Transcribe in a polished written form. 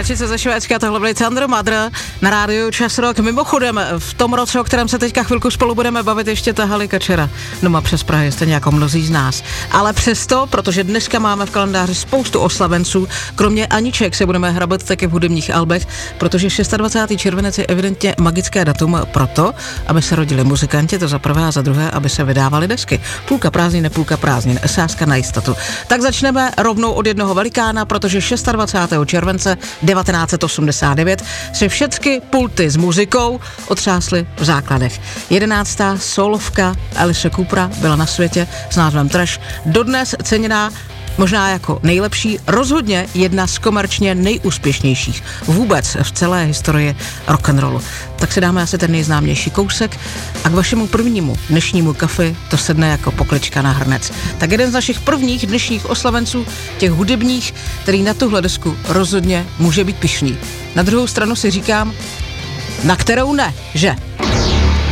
zpěvačice ze Švédska, tohle byl Sandra Madr na rádiu Čas Rock. Mimochodem, v tom roce, o kterém se teďka chvilku spolu budeme bavit, ještě tahali Kačera doma přes Prahy, stejně jako mnozí z nás. Ale přesto, protože dneska máme v kalendáři spoustu oslavenců, kromě Aniček se budeme hrabat taky v hudebních albech, protože 26. červenec je evidentně magické datum proto, aby se rodili muzikanti, to za prvé a za druhé, aby se vydávaly desky. Půlka prázdnin, půlka prázdnin, sázka na jistotu. Tak začneme rovnou od jednoho velikána, protože 26. července 1989 se všechny pulty s muzikou otřásly v základech. 11. solovka Alice Coopera byla na světě s názvem Trash, dodnes ceněná možná jako nejlepší, rozhodně jedna z komerčně nejúspěšnějších vůbec v celé historii rock'n'rollu. Tak si dáme asi ten nejznámější kousek a k vašemu prvnímu dnešnímu kafi to sedne jako poklička na hrnec. Tak jeden z našich prvních dnešních oslavenců, těch hudebních, který na tuhle desku rozhodně může být pyšný. Na druhou stranu si říkám, na kterou ne, že?